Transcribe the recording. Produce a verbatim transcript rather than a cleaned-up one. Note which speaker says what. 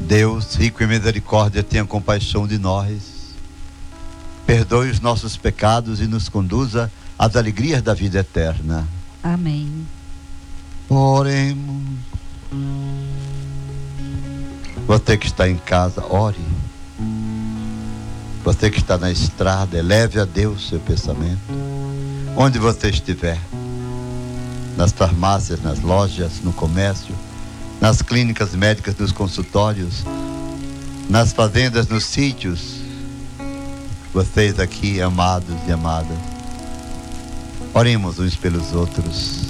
Speaker 1: Deus, rico em misericórdia, tenha compaixão de nós, perdoe os nossos pecados e nos conduza às alegrias da vida eterna.
Speaker 2: Amém.
Speaker 1: Oremos. Você que está em casa, ore. Você que está na estrada, eleve a Deus seu pensamento. Onde você estiver, nas farmácias, nas lojas, no comércio, nas clínicas médicas, nos consultórios, nas fazendas, nos sítios, vocês aqui, amados e amadas, oremos uns pelos outros.